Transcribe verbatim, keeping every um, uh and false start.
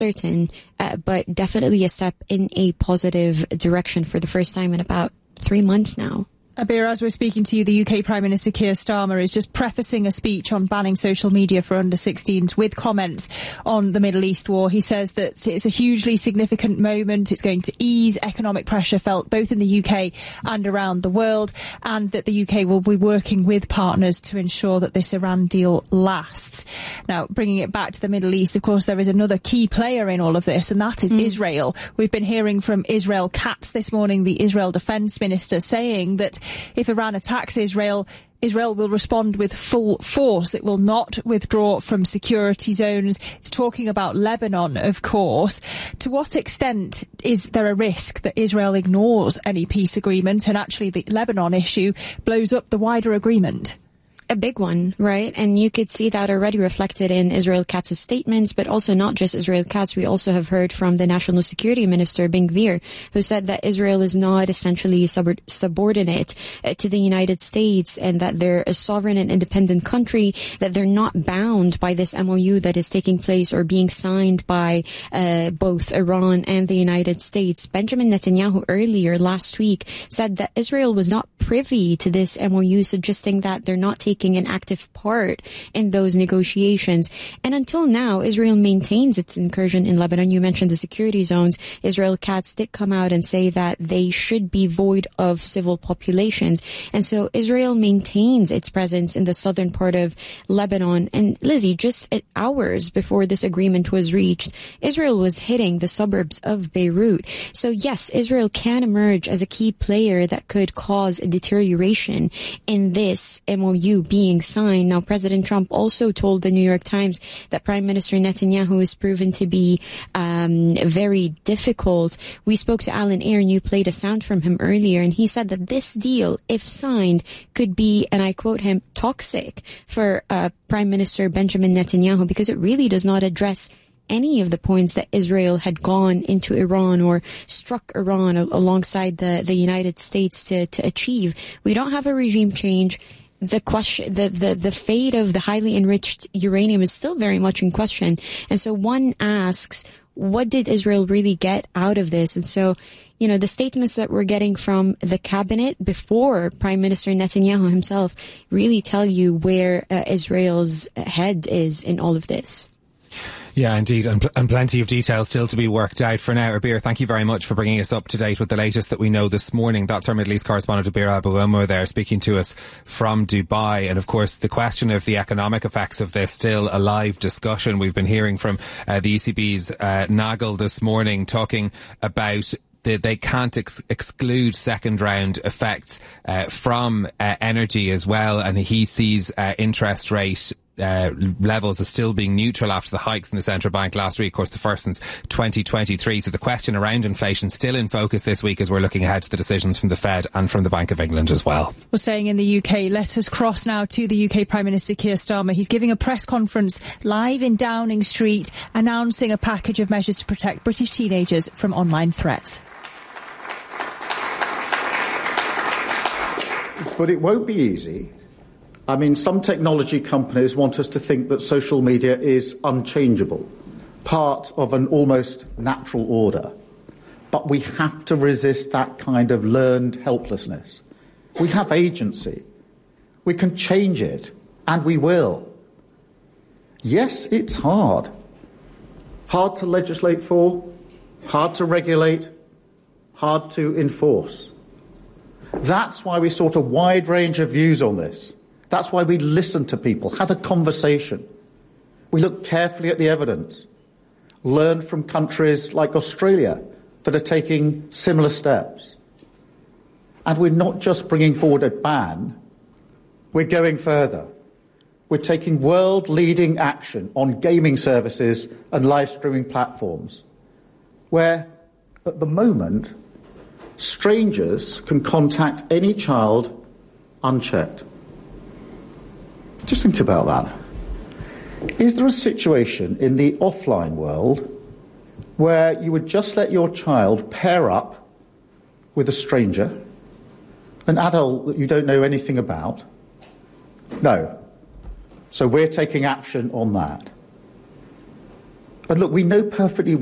certain, uh, but definitely a step in a positive direction for the first time in about three months now. Abir, as we're speaking to you, the U K Prime Minister Keir Starmer is just prefacing a speech on banning social media for under sixteens with comments on the Middle East war. He says that it's a hugely significant moment. It's going to ease economic pressure felt both in the U K and around the world, and that the U K will be working with partners to ensure that this Iran deal lasts. Now, bringing it back to the Middle East, of course, there is another key player in all of this, and that is mm. Israel. We've been hearing from Israel Katz this morning, the Israel Defence Minister, saying that if Iran attacks Israel, Israel will respond with full force. It will not withdraw from security zones. It's talking about Lebanon, of course. To what extent is there a risk that Israel ignores any peace agreement and actually the Lebanon issue blows up the wider agreement? A big one, right? And you could see that already reflected in Israel Katz's statements, but also not just Israel Katz. We also have heard from the National Security Minister, Ben Gvir, who said that Israel is not essentially sub- subordinate uh, to the United States, and that they're a sovereign and independent country, that they're not bound by this M O U that is taking place or being signed by uh, both Iran and the United States. Benjamin Netanyahu earlier last week said that Israel was not privy to this M O U, suggesting that they're not taking an active part in those negotiations. And until now, Israel maintains its incursion in Lebanon. You mentioned the security zones. Israel Katz did come out and say that they should be void of civil populations. And so Israel maintains its presence in the southern part of Lebanon. And Lizzie, just hours before this agreement was reached, Israel was hitting the suburbs of Beirut. So yes, Israel can emerge as a key player that could cause a deterioration in this M O U being signed. Now, President Trump also told the New York Times that Prime Minister Netanyahu is proven to be um, very difficult. We spoke to Alan Ayer, and you played a sound from him earlier, and he said that this deal, if signed, could be, and I quote him, toxic for uh, Prime Minister Benjamin Netanyahu, because it really does not address any of the points that Israel had gone into Iran or struck Iran alongside the, the United States to, to achieve. We don't have a regime change. The question, the, the, the fate of the highly enriched uranium is still very much in question. And so one asks, what did Israel really get out of this? And so, you know, the statements that we're getting from the cabinet before Prime Minister Netanyahu himself really tell you where uh, Israel's head is in all of this. Yeah, indeed, and, pl- and plenty of details still to be worked out. For now, Abir, thank you very much for bringing us up to date with the latest that we know this morning. That's our Middle East correspondent Abir Al-Buamur there, speaking to us from Dubai. And of course, the question of the economic effects of this still a live discussion. We've been hearing from uh, the E C B's uh, Nagel this morning talking about They, they can't ex- exclude second round effects uh, from uh, energy as well, and he sees uh, interest rate Uh, levels as still being neutral after the hikes in the central bank last week, of course the first since twenty twenty-three. So the question around inflation still in focus this week as we're looking ahead to the decisions from the Fed and from the Bank of England as well. We're saying in the U K, let us cross now to the U K Prime Minister Keir Starmer. He's giving a press conference live in Downing Street, announcing a package of measures to protect British teenagers from online threats. But it won't be easy. I mean, some technology companies want us to think that social media is unchangeable, part of an almost natural order. But we have to resist that kind of learned helplessness. We have agency. We can change it, and we will. Yes, it's hard. Hard to legislate for, hard to regulate, hard to enforce. That's why we sought a wide range of views on this. That's why we listened to people, had a conversation. We looked carefully at the evidence, learned from countries like Australia that are taking similar steps. And we're not just bringing forward a ban, we're going further. We're taking world-leading action on gaming services and live streaming platforms, where, at the moment, strangers can contact any child unchecked. Just think about that. Is there a situation in the offline world where you would just let your child pair up with a stranger, an adult that you don't know anything about? No. So we're taking action on that. And look, we know perfectly